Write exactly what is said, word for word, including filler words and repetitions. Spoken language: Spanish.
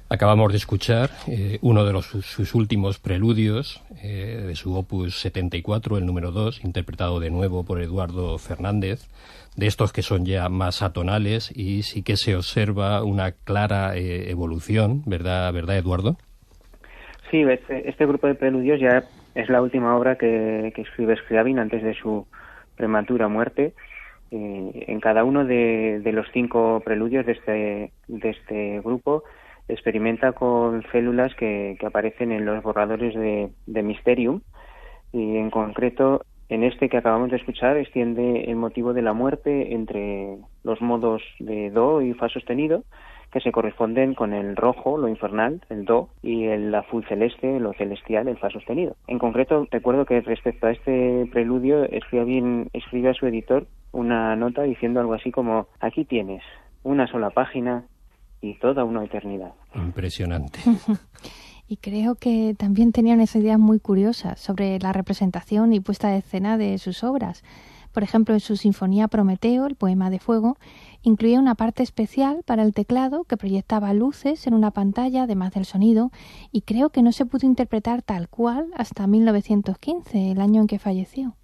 Acabamos de escuchar eh, uno de los, sus últimos preludios eh, de su opus setenta y cuatro, el número dos, interpretado de nuevo por Eduardo Fernández, de estos que son ya más atonales y sí que se observa una clara eh, evolución, ¿verdad, verdad, Eduardo? Sí, este, este grupo de preludios ya es la última obra que, que escribe Scriabin antes de su prematura muerte. Eh, en cada uno de, de los cinco preludios de este, de este grupo experimenta con células que, que aparecen en los borradores de, de Mysterium, y en concreto en este que acabamos de escuchar extiende el motivo de la muerte entre los modos de Do y Fa sostenido, que se corresponden con el rojo, lo infernal, el Do, y el azul celeste, lo celestial, el Fa sostenido. En concreto, recuerdo que respecto a este preludio escribe, escribe a su editor una nota diciendo algo así como: aquí tienes una sola página y toda una eternidad. Impresionante. Y creo que también tenía unas ideas muy curiosas sobre la representación y puesta de escena de sus obras. Por ejemplo, en su Sinfonía Prometeo, el poema de fuego, incluía una parte especial para el teclado que proyectaba luces en una pantalla, además del sonido, y creo que no se pudo interpretar tal cual hasta mil novecientos quince, el año en que falleció.